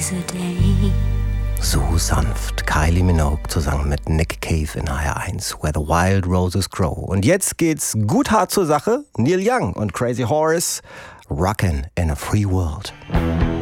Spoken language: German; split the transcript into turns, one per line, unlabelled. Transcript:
So sanft. Kylie Minogue zusammen mit Nick Cave in HR1, Where the Wild Roses Grow. Und jetzt geht's gut hart zur Sache. Neil Young und Crazy Horse, Rockin' in a Free World.